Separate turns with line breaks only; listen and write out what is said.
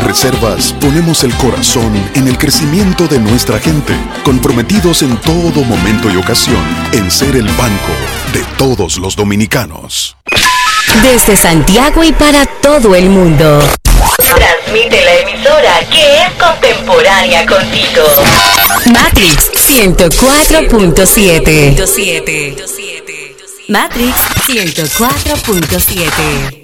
Banreservas ponemos el corazón en el crecimiento de nuestra gente, comprometidos en todo momento y ocasión en ser el banco de todos los dominicanos.
Desde Santiago y para todo el mundo.
Transmite la emisora que es contemporánea contigo.
Matrix 104.7. Matrix 104.7.